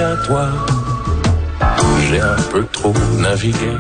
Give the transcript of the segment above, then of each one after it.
à toi. J'ai un peu trop navigué.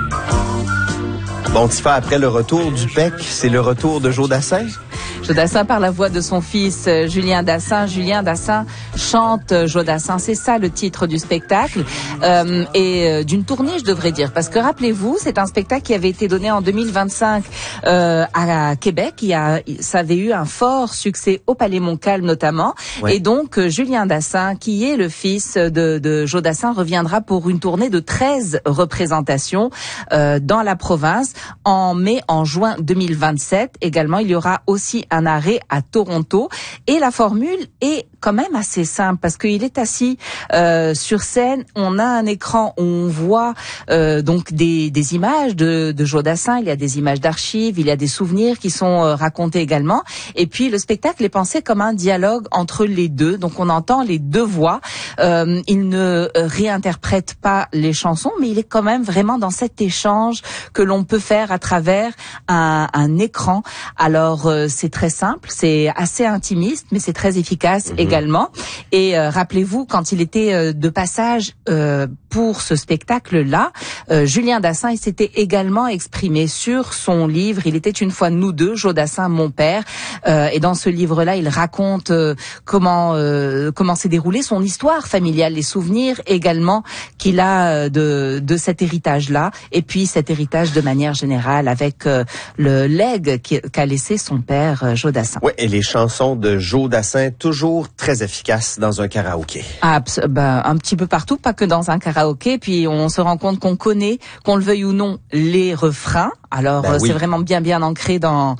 Bon, Tifa, après le retour du PEC, c'est le retour de Joe Dassin? Joe Dassin par la voix de son fils Julien Dassin. Julien Dassin chante Joe Dassin, c'est ça le titre du spectacle et d'une tournée, je devrais dire, parce que rappelez-vous, c'est un spectacle qui avait été donné en 2025 à Québec. Ça avait eu un fort succès au Palais Montcalm notamment, ouais. Et donc Julien Dassin, qui est le fils de Joe Dassin, reviendra pour une tournée de 13 représentations dans la province en mai, en juin 2027. Également, il y aura aussi un arrêt à Toronto et la formule est quand même assez simple parce qu'il est assis sur scène. On a un écran où on voit donc des images de Joe Dassin. Il y a des images d'archives, il y a des souvenirs qui sont racontés également. Et puis le spectacle est pensé comme un dialogue entre les deux. Donc on entend les deux voix. Il ne réinterprète pas les chansons, mais il est quand même vraiment dans cet échange que l'on peut faire à travers un écran. Alors c'est très simple, c'est assez intimiste, mais c'est très efficace également. Et rappelez-vous, quand il était de passage pour ce spectacle-là, Julien Dassin, il s'était également exprimé sur son livre. Il était une fois nous deux, Joe Dassin, mon père. Et dans ce livre-là, il raconte comment s'est déroulée son histoire familiale, les souvenirs également qu'il a de cet héritage-là. Et puis cet héritage de manière générale avec le legs qu'a laissé son père, Joe Dassin. Oui, et les chansons de Joe Dassin, toujours très efficaces dans un karaoké. Un petit peu partout, pas que dans un karaoké. Puis on se rend compte qu'on connaît, qu'on le veuille ou non, les refrains. Alors oui. C'est vraiment bien ancré dans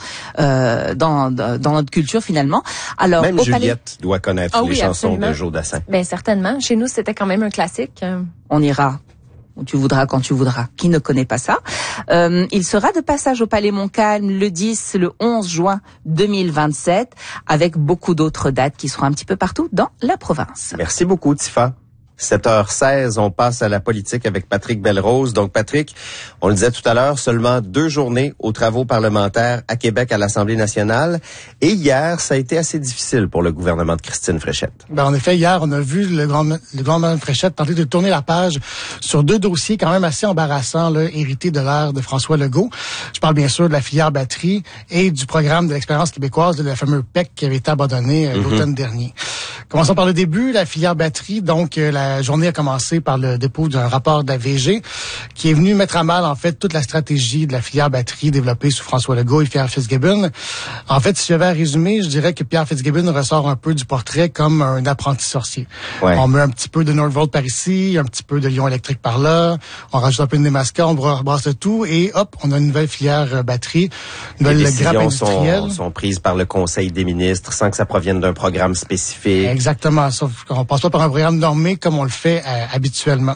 notre culture finalement. Alors même Juliette doit connaître les chansons de Joe Dassin. Ben certainement. Chez nous, c'était quand même un classique. On ira où tu voudras, quand tu voudras. Qui ne connaît pas ça? Il sera de passage au Palais Montcalm le 10, le 11 juin 2027, avec beaucoup d'autres dates qui seront un petit peu partout dans la province. Merci beaucoup, Tifa. 7h16, on passe à la politique avec Patrick Belrose. Donc, Patrick, on le disait tout à l'heure, seulement 2 journées aux travaux parlementaires à Québec à l'Assemblée nationale. Et hier, ça a été assez difficile pour le gouvernement de Christine Fréchette. En effet, hier, on a vu le gouvernement de Fréchette tenter de tourner la page sur 2 dossiers quand même assez embarrassants, là, hérités de l'ère de François Legault. Je parle bien sûr de la filière batterie et du programme de l'expérience québécoise, de la fameuse PEC qui avait été abandonné l'automne dernier. Commençons par le début, la filière batterie. Donc, la journée a commencé par le dépôt d'un rapport de la VG qui est venu mettre à mal, en fait, toute la stratégie de la filière batterie développée sous François Legault et Pierre Fitzgibbon. En fait, si je vais résumer, je dirais que Pierre Fitzgibbon ressort un peu du portrait comme un apprenti sorcier. Ouais. On met un petit peu de Northvolt par ici, un petit peu de Lion électrique par là, on rajoute un peu de Nemaska, on rebrasse tout et hop, on a une nouvelle filière batterie, une nouvelle grappe industrielle. Les décisions sont prises par le Conseil des ministres sans que ça provienne d'un programme spécifique. Exactement, sauf qu'on passe pas par un programme normé comme on le fait habituellement.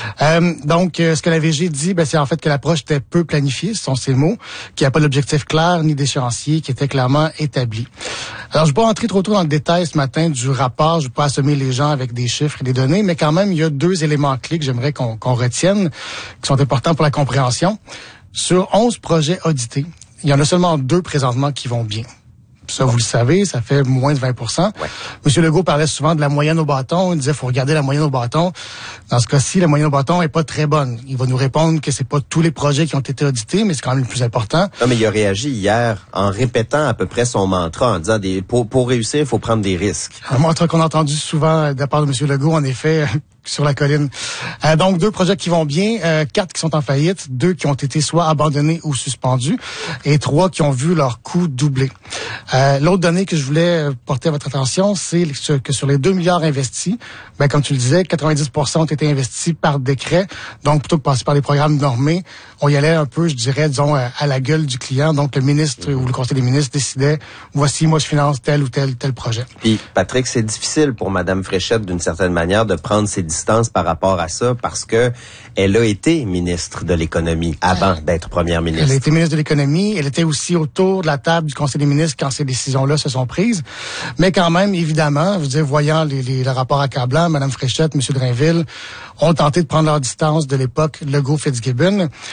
Donc, ce que la VG dit, c'est en fait que l'approche était peu planifiée, ce sont ces mots, qu'il n'y a pas d'objectif clair ni d'échéancier qui était clairement établi. Alors, je ne vais pas entrer trop dans le détail ce matin du rapport, je ne vais pas assommer les gens avec des chiffres et des données, mais quand même, il y a 2 éléments clés que j'aimerais qu'on retienne, qui sont importants pour la compréhension. Sur 11 projets audités, il y en a seulement 2 présentement qui vont bien. Ça, vous le savez, ça fait moins de 20%. Ouais. Monsieur Legault parlait souvent de la moyenne au bâton. Il disait, faut regarder la moyenne au bâton. Dans ce cas-ci, la moyenne au bâton est pas très bonne. Il va nous répondre que c'est pas tous les projets qui ont été audités, mais c'est quand même le plus important. Non, mais il a réagi hier en répétant à peu près son mantra, en disant pour réussir, il faut prendre des risques. Un mantra qu'on a entendu souvent de la part de Monsieur Legault, en effet, sur la colline. Donc, 2 projets qui vont bien, 4 qui sont en faillite, 2 qui ont été soit abandonnés ou suspendus, et 3 qui ont vu leur coût doubler. L'autre donnée que je voulais porter à votre attention, c'est que sur les 2 milliards investis, comme tu le disais, 90% ont été investis par décret. Donc, plutôt que de passer par les programmes normés, on y allait un peu, je dirais, disons, à la gueule du client. Donc, le ministre ou le conseil des ministres décidait, voici, moi, je finance tel ou tel projet. Puis, Patrick, c'est difficile pour Mme Fréchette, d'une certaine manière, de prendre ses distances par rapport à ça, parce que elle a été ministre de l'économie avant d'être première ministre. Elle a été ministre de l'économie. Elle était aussi autour de la table du conseil des ministres quand ces décisions-là se sont prises. Mais quand même, évidemment, je veux dire, voyant le rapport accablant, Mme Fréchette, M. Drainville ont tenté de prendre leur distance de l'époque Legault-Fitzgibbon.